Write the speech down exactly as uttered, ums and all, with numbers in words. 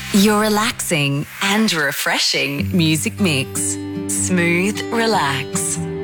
Your relaxing and refreshing music mix. Smooth Relax.